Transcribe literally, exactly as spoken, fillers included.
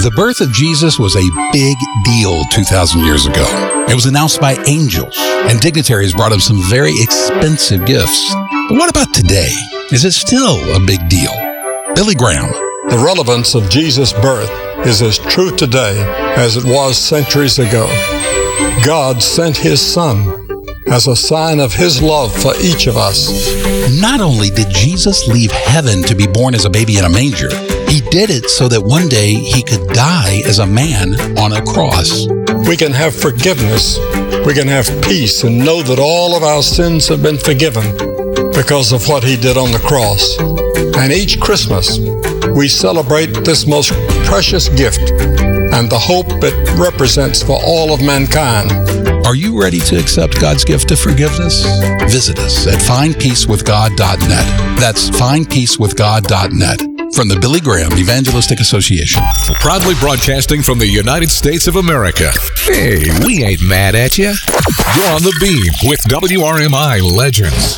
The birth of Jesus was a big deal two thousand years ago. It was announced by angels, and dignitaries brought him some very expensive gifts. But what about today? Is it still a big deal? Billy Graham. The relevance of Jesus' birth is as true today as it was centuries ago. God sent his Son as a sign of his love for each of us. Not only did Jesus leave heaven to be born as a baby in a manger, he did it so that one day he could die as a man on a cross. We can have forgiveness. We can have peace and know that all of our sins have been forgiven because of what he did on the cross. And each Christmas, we celebrate this most precious gift and the hope it represents for all of mankind. Are you ready to accept God's gift of forgiveness? Visit us at find peace with god dot net. That's find peace with god dot net. From the Billy Graham Evangelistic Association. Proudly broadcasting from the United States of America. Hey, we ain't mad at you. You're on the beam with W R M I Legends.